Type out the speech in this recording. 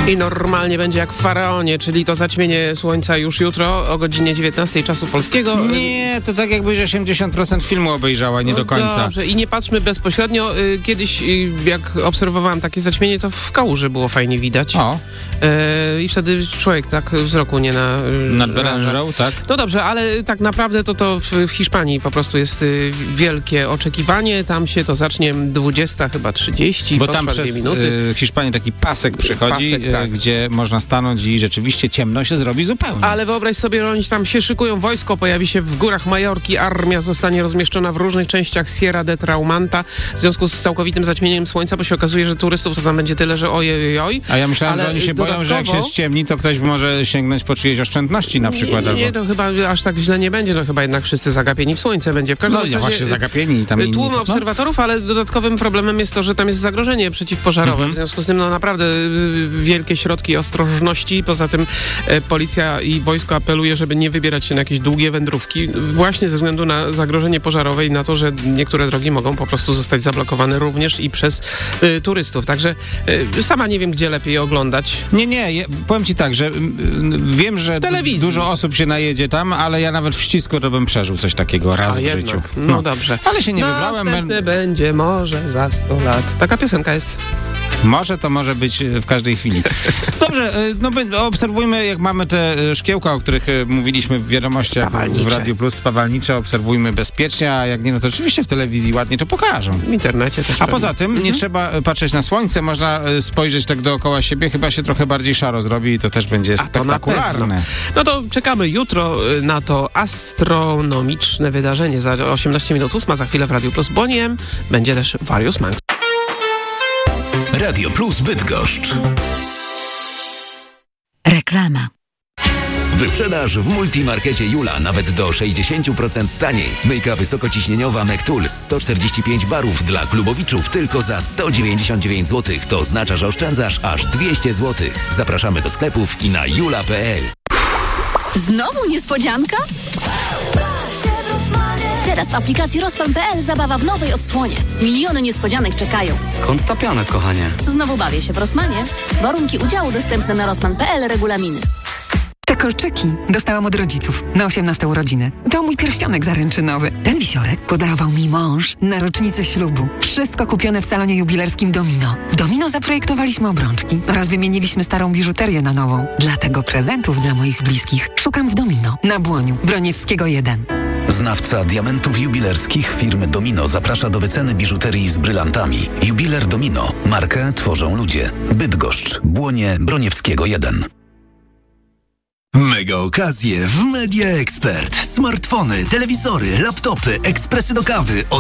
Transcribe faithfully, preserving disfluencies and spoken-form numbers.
I normalnie będzie jak w Faraonie, czyli to zaćmienie słońca już jutro o godzinie dziewiętnastej czasu polskiego. Nie, to tak jakbyś osiemdziesiąt procent filmu obejrzała, nie no do końca. Dobrze, i nie patrzmy bezpośrednio. Kiedyś, jak obserwowałam takie zaćmienie, to w Kałuży było fajnie widać. O. Yy, I wtedy człowiek tak wzroku nie na... Nadwyrężał, tak? No dobrze, ale tak naprawdę to, to w, w Hiszpanii po prostu jest y, wielkie oczekiwanie. Tam się to zacznie dwudziesta, chyba trzydzieści, bo tam przez minuty. y, Hiszpanię taki pasek przychodzi, Pasek, tak. y, gdzie można stanąć i rzeczywiście ciemno się zrobi zupełnie. Ale wyobraź sobie, że oni tam się szykują, wojsko pojawi się w górach Majorki, armia zostanie rozmieszczona w różnych częściach Sierra de Traumanta w związku z całkowitym zaćmieniem słońca, bo się okazuje, że turystów to tam będzie tyle, że ojej, oj. A ja myślałem, ale że oni się dodatkowo... boją, że jak się ściemni, to ktoś może sięgnąć po czyjeś oszczędności na przykład. Nie, nie, nie, albo... to chyba aż tak źle nie będzie, no chyba jednak wszyscy zagapieni w słońce będzie. W każdym No razie, właśnie zagapieni i tam inni. tłum No. obserwatorów, ale dodatkowym problemem jest to, że tam jest zagrożenie przeciwpożarowe. Mhm. W związku z tym no naprawdę y, wielkie środki ostrożności. Poza tym y, policja i wojsko apeluje, żeby nie wybierać się na jakieś długie wędrówki właśnie ze względu na zagrożenie pożarowe i na to, że niektóre drogi mogą po prostu zostać zablokowane również i przez y, turystów. Także y, sama nie wiem, gdzie lepiej oglądać. Nie, nie, ja, powiem ci tak, że mm, wiem, że d- dużo osób się najedzie tam, ale ja nawet w ścisku to bym przeżył coś takiego raz A w jednak. życiu. No, No dobrze. Ale się nie wybrałem. Następne będzie może za sto lat. Taka piosenka jest. Może to może być w każdej chwili. Dobrze, no obserwujmy, jak mamy te szkiełka, o których mówiliśmy w wiadomościach w Radiu Plus, spawalnicze, obserwujmy bezpiecznie, a jak nie, no to oczywiście w telewizji ładnie to pokażą. W internecie też. A pewnie. poza tym nie trzeba patrzeć na słońce, można spojrzeć tak dookoła siebie, chyba się trochę bardziej szaro zrobi i to też będzie A to spektakularne. No to czekamy jutro na to astronomiczne wydarzenie. Za osiemnaście minut ósma, za chwilę w Radiu Plus Boniem będzie też Warius Manx. Radio Plus Bydgoszcz. Reklama. Wyprzedaż w Multimarkecie Jula nawet do sześćdziesiąt procent taniej. Myjka wysokociśnieniowa Mectools sto czterdzieści pięć barów dla klubowiczów tylko za sto dziewięćdziesiąt dziewięć złotych. To oznacza, że oszczędzasz aż dwieście złotych. Zapraszamy do sklepów i na jula kropka pe el. Znowu niespodzianka? Teraz w aplikacji Rozpan kropka pe el zabawa w nowej odsłonie. Miliony niespodzianek czekają. Skąd ta piana, kochanie? Znowu bawię się w Rosmanie. Warunki udziału dostępne na rozpan kropka pe el, regulaminy. Te kolczyki dostałam od rodziców na osiemnaste urodziny. To mój pierścionek zaręczynowy. Ten wisiorek podarował mi mąż na rocznicę ślubu. Wszystko kupione w salonie jubilerskim Domino. W Domino zaprojektowaliśmy obrączki oraz wymieniliśmy starą biżuterię na nową. Dlatego prezentów dla moich bliskich szukam w Domino na Błoniu, Broniewskiego jeden. Znawca diamentów jubilerskich firmy Domino zaprasza do wyceny biżuterii z brylantami. Jubiler Domino. Markę tworzą ludzie. Bydgoszcz, Błonie, Broniewskiego jeden. Mega okazje w Media Expert. Smartfony, telewizory, laptopy, ekspresy do kawy.